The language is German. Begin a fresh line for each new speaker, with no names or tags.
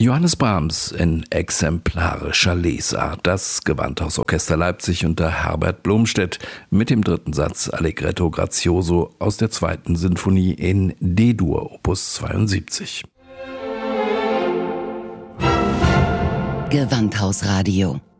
Johannes Brahms in exemplarischer Lesart. Das Gewandhausorchester Leipzig unter Herbert Blomstedt mit dem 3. Satz Allegretto Grazioso aus der 2. Sinfonie in D-Dur, Opus 72.
Gewandhausradio